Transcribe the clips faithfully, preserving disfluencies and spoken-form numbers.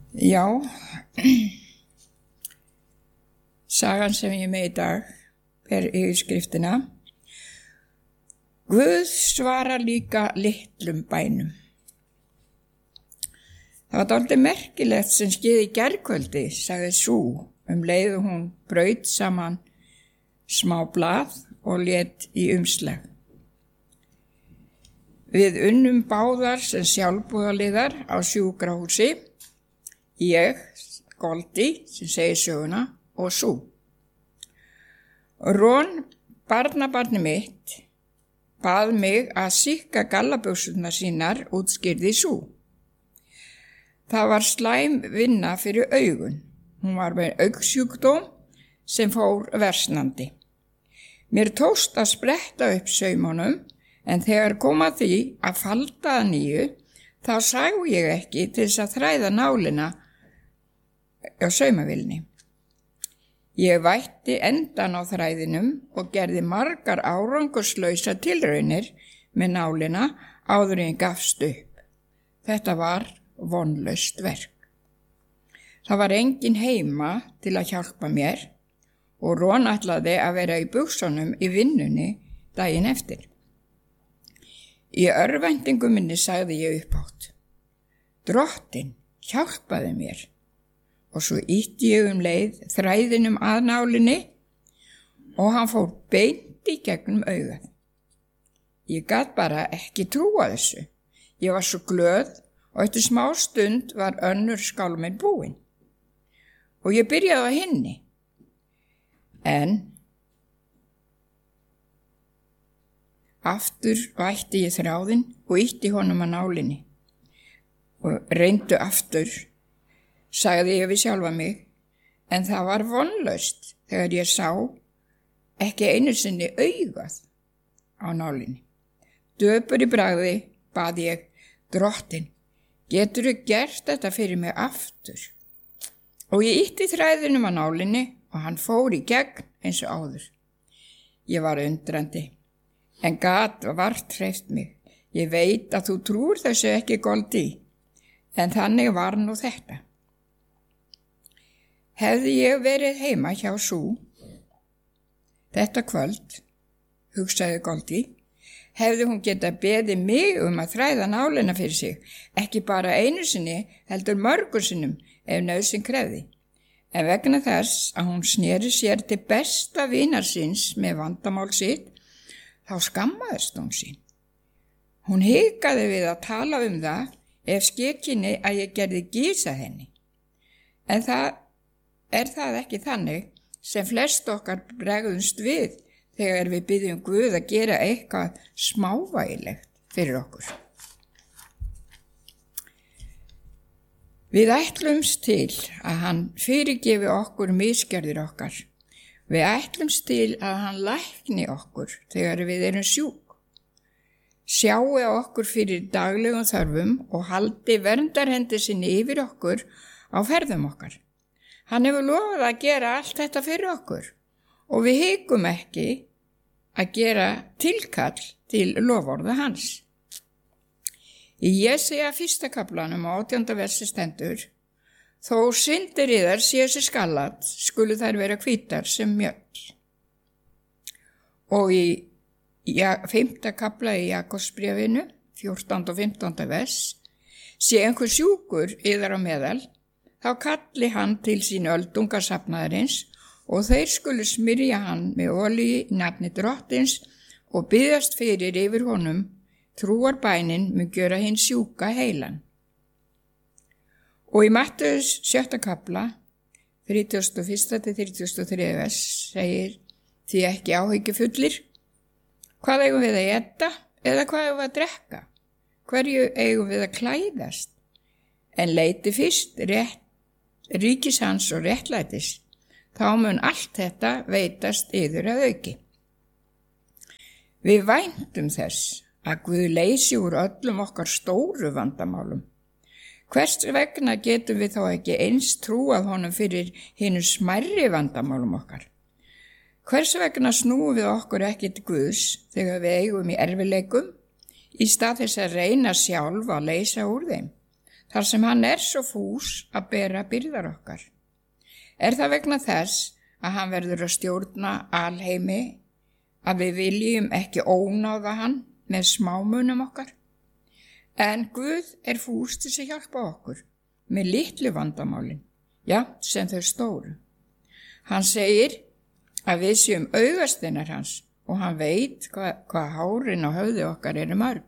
Já, sagan sem ég með í dag er yfirskriftina Guð svarar líka litlum bænum. Það var dálítið merkilegt sem skeði í gærkvöldi, sagði sú, um leið og hún braut saman smá blað og lét í umslag. Við unnum báðar sem sjálfboðaliðar á sjúkrahúsi, ég, Goldi, sem segir söguna, og sú. Ron, barnabarni mitt, bað mig að sýkka gallabuxurnar sínar, útskýrði sú. Það var slæm vinna fyrir augun. Hún var með augsjúkdóm sem fór versnandi. Mér tókst að spretta upp saumunum, en þegar kom að því að falda að nýju, þá sá ég ekki til þess að þræða nálina á saumavilni. Ég vætti endan á þræðinum og gerði margar árangurslausa tilraunir með nálina áður en ég gafst upp. Þetta var vonlaust verk. Það var engin heima til að hjálpa mér og Ron ætlaði að vera í buxunum í vinnunni daginn eftir. Í örvæntingu minni sagði ég upphátt. Drottinn, hjálpaði mér. Og svo ýtti ég um leið þræðinum að nálinni og hann fór beint í gegnum augað. Ég gat bara ekki trúa þessu. Ég var svo glöð og eftir smá stund var önnur skálminn búin. Og ég byrjaði á hinni. En aftur vætti ég þráðinn og ýtti honum að nálinni. Og reyndu aftur, sagði ég við sjálfa mig, en það var vonlaust þegar ég sá ekki einu sinni augað á nálinni. Döpur í bragði bað ég, Drottinn, geturðu gert þetta fyrir mig aftur? Og ég ýtti þræðinum að nálinni og hann fór í gegn eins og áður. Ég var undrandi, en gat vart hreyft mig. Ég veit að þú trúir þessu ekki, Goldi, en þannig var nú þetta. Hefði ég verið heima hjá sú þetta kvöld, hugsaði Goldi, hefði hún getað beðið mig um að þræða nálina fyrir sig, ekki bara einu sinni, heldur mörgum sinnum ef nauðsyn krefði. En vegna þess að hún sneri sér til besta vinar síns með vandamál sitt, þá skammaðist hún sín. Hún hikaði við að tala um það ef skekkinni að ég gerði gísa henni. En það er það ekki þannig sem flest okkar bregðumst við þegar við byggjum Guð að gera eitthvað smávægilegt fyrir okkur. Við ætlumst til að hann fyrirgefi okkur misgerðir okkar. Við ætlumst til að hann lækni okkur þegar við erum sjúk. Sjái okkur fyrir daglegum þörfum og haldi verndarhendi sinni yfir okkur á ferðum okkar. Hann hefur lofað að gera allt þetta fyrir okkur og við hikum ekki að gera tilkall til loforða hans. Í Jesaja fyrsta kaflanum á átjánda versi stendur, þó syndir yðar séu sér skallat, skulu þær vera hvítar sem mjöll. Og í fimmta kafla í Jakobsbréfinu, fjórtánda og fimmtánda vers, sé einhver sjúkur yðar á meðal, þá kalli hann til sín öldungasafnaðarins og þeir skulu smyrja hann með olíu í nafni Drottins og biðjast fyrir yfir honum, trúarbænin mun gjöra hinn sjúka heilan. Og í Mattheus sjötta kafla, þrítugasta og fyrsta til þrítugasta og þriðja vers, segir því ekki áhyggjufullir, hvað eigum við að éta eða hvað eigum við að drekka? Hverju eigum við að klæðast? En leiti fyrst rétt, ríkis hans og réttlætis, þá mun allt þetta veitast yður að auki. Við væntum þess að Guð leysi úr öllum okkar stóru vandamálum. Hvers vegna getum við þá ekki eins trúað honum fyrir hinu smærri vandamálum okkar? Hvers vegna snúum við okkur ekki til Guðs þegar við eigum í erfileikum í stað þess að reyna sjálf að leysa úr þeim? þar sem hann er svo fús að bera byrðar okkar? Er það vegna þess að hann verður að stjórna alheimi, að við viljum ekki ónáða hann með smámunum okkar? En Guð er fús til að hjálpa okkur með litlu vandamálin, já, sem þau stóru. Hann segir að við séum augasteinar hans og hann veit hvað, hvað hárin á höfði okkar eru mörg.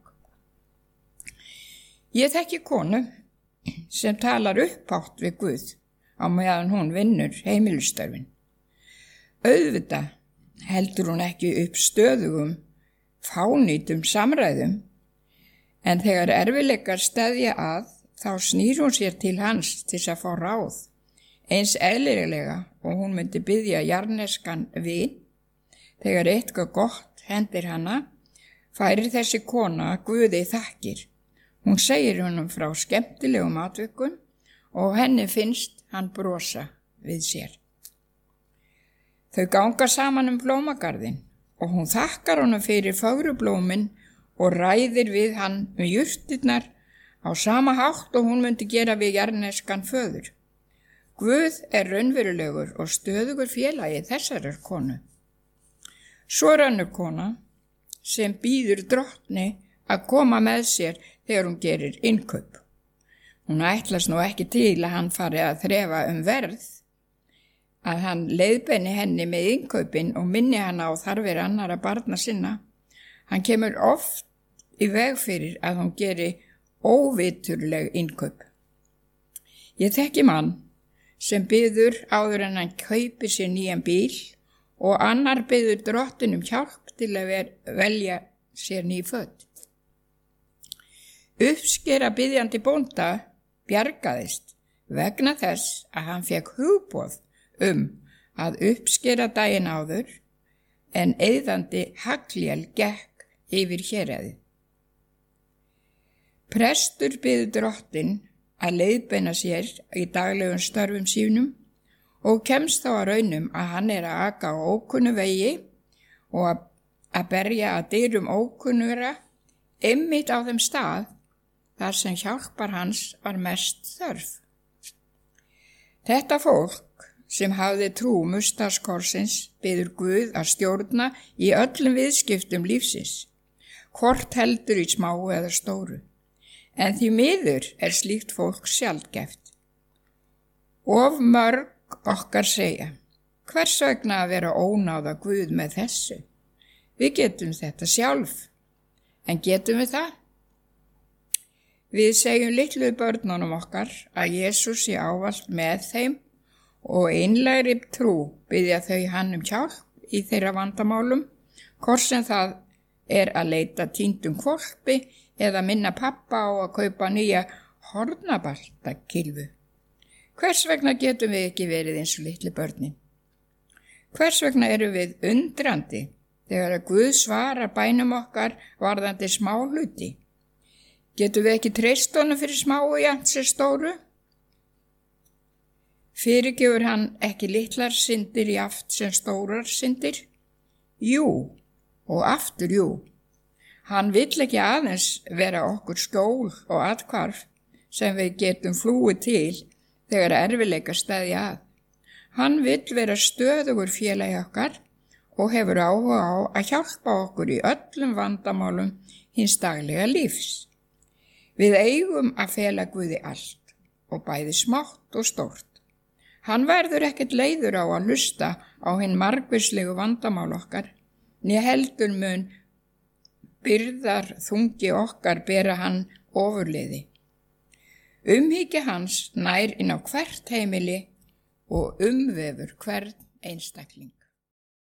Ég þekki konu sem talar upphátt við Guð á meðan hún vinnur heimilistörfin. Auðvitað heldur hún ekki upp stöðugum, fánýtum samræðum, en þegar erfiðleikar steðja að, þá snýr hún sér til hans til að fá ráð, eins eðlilega og hún myndi biðja jarneskan vin. Þegar eitthvað gott hendir hana, færir þessi kona Guði þakkir. Hún segir honum frá skemmtilegum atvikum og henni finnst hann brosa við sér. Þau ganga saman um blómagarðin og hún þakkar honum fyrir fögrublómin og ræðir við hann um jurtirnar á sama hátt og hún myndi gera við jarneskan föður. Guð er raunverulegur og stöðugur félagi þessarar konu. Svo er önnur kona sem býður drottni að koma með sér þegar hún gerir innkaup. Hún ætlast nú ekki til að hann fari að þrefa um verð, að hann leiðbeini henni með innkaupin og minni hann á þarfir annara barna sinna. Hann kemur oft í veg fyrir að hún geri óviturleg innkaup. Ég þekki mann sem biður áður en hann kaupir sér nýjan bíl og annar biður drottinum hjálp til að ver, velja sér ný föt. Uppskera biðjandi bónda bjargaðist vegna þess að hann fekk hugboð um að uppskera daginn áður en eyðandi haglél gekk yfir héraðið. Prestur biður drottin að leiðbeina sér í daglegum störfum sínum og kemst þá að raunum að hann er að aka á ókunnu vegi og að, að berja að dyrum ókunnura einmitt á þeim stað þar sem hjálpar hans var mest þörf. Þetta fólk sem hafði trú mustaskorsins biður Guð að stjórna í öllum viðskiptum lífsins, hvort heldur í smáu eða stóru, en því miður er slíkt fólk sjaldgæft. Of mörg okkar segja, hvers vegna að vera ónáða Guð með þessu? Við getum þetta sjálf, en getum við það? Við segjum litlu börnunum okkar að Jesús sé ávallt með þeim og einlægri trú biðja þau hann um hjálp í þeirra vandamálum, hvort sem það er að leita týndum hvolpi eða minna pappa á að kaupa nýja hornabaltakylfu. Hvers vegna getum við ekki verið eins og litlu börnin? Hvers vegna erum við undrandi þegar að Guð svarar bænum okkar varðandi smá hluti? Getum við ekki treyst honum fyrir smáu jafnt sem stóru? Fyrirgefur hann ekki litlar syndir jafnt sem stórar syndir? Jú, og aftur jú. Hann vill ekki aðeins vera okkur skjól og athvarf sem við getum flúið til þegar erfiðleikar steðja að. Hann vill vera stöðugur félagi okkar og hefur áhuga á að hjálpa okkur í öllum vandamálum hins daglega lífs. Við eigum að fela Guði allt og bæði smátt og stórt. Hann verður ekkert leiður á að hlusta á hinn margvíslegu vandamál okkar, né heldur mun byrðar þungi okkar bera hann ofurliði. Umhyggja hans nær inn á hvert heimili og umvefur hvern einstakling.